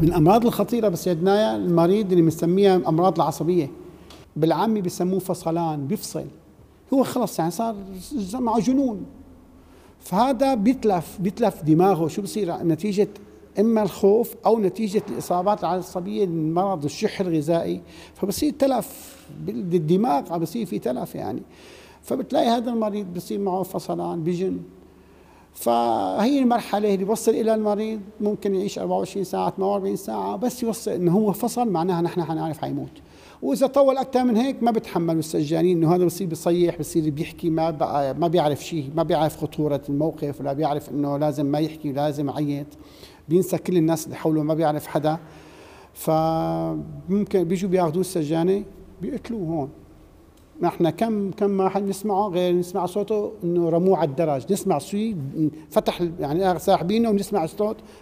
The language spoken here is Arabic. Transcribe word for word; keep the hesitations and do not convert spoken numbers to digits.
من الأمراض الخطيرة بسيدنايا المريض اللي بنسميها أمراض العصبية، بالعامي بسموه فصلان، بيفصل، هو خلص يعني صار معه جنون. فهذا بيتلف بيتلف دماغه. شو بصير؟ نتيجة إما الخوف أو نتيجة الإصابات العصبية من مرض الشح الغذائي، فبصير تلف بالدماغ، بصير في تلف يعني. فبتلاقي هذا المريض بصير معه فصلان، بجن. فهي المرحلة اللي بوصل إلى المريض ممكن يعيش أربعة وعشرين ساعة ثمانية وأربعين ساعة، بس يوصل إنه هو فصل معناها نحن حنعرف حيموت. وإذا طول أكثر من هيك ما بتحملوا السجانين، إنه هذا بصير بيصيح، بصير بيحكي، ما بقى ما بيعرف شيء، ما بيعرف خطورة الموقف، ولا بيعرف إنه لازم ما يحكي، لازم يعيط، بينسى كل الناس اللي حوله، ما بيعرف حدا. فممكن بيجوا بياخذوه السجانة بيقتلوه هون. نحن كم كم واحد نسمعه غير نسمع صوته انه رموه على الدرج، نسمع شيء فتح يعني ساحبينه ونسمع الصوت